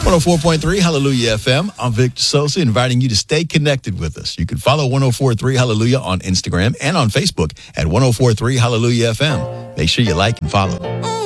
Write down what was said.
104.3 Hallelujah FM. I'm Victor Sosa, inviting you to stay connected with us. You can follow 104.3 Hallelujah on Instagram and on Facebook at 104.3 Hallelujah FM. Make sure you like and follow.